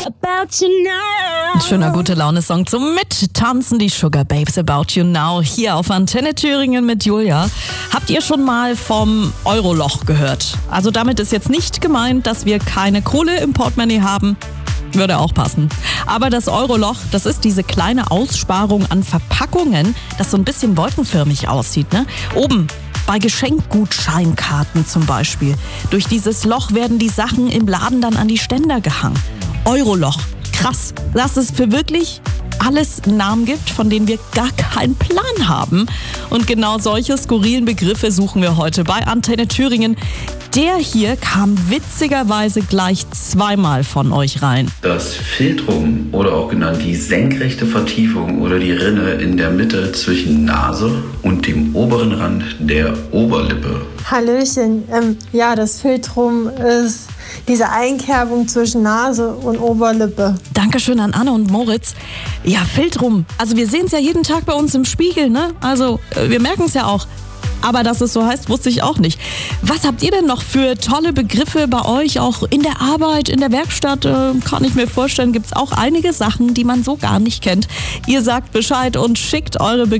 About You Now. Ein schöner Gute-Laune-Song zum Mittanzen, die Sugar Babes About You Now, hier auf Antenne Thüringen mit Julia. Habt ihr schon mal vom Euroloch gehört? Also damit ist jetzt nicht gemeint, dass wir keine Kohle im Portemonnaie haben. Würde auch passen. Aber das Euroloch, das ist diese kleine Aussparung an Verpackungen, das so ein bisschen wolkenförmig aussieht, ne? Oben bei Geschenkgutscheinkarten zum Beispiel. Durch dieses Loch werden die Sachen im Laden dann an die Ständer gehangen. Euroloch. Krass, dass es für wirklich alles Namen gibt, von denen wir gar keinen Plan haben. Und genau solche skurrilen Begriffe suchen wir heute bei Antenne Thüringen. Der hier kam witzigerweise gleich zweimal von euch rein. Das Philtrum oder auch genannt die senkrechte Vertiefung oder die Rinne in der Mitte zwischen Nase und dem oberen Rand der Oberlippe. Hallöchen, ja, das Philtrum ist diese Einkerbung zwischen Nase und Oberlippe. Dankeschön an Anne und Moritz. Ja, Philtrum. Also wir sehen es ja jeden Tag bei uns im Spiegel, ne? Also wir merken es ja auch. Aber dass es so heißt, wusste ich auch nicht. Was habt ihr denn noch für tolle Begriffe bei euch? Auch in der Arbeit, in der Werkstatt, kann ich mir vorstellen, gibt es auch einige Sachen, die man so gar nicht kennt. Ihr sagt Bescheid und schickt eure Begriffe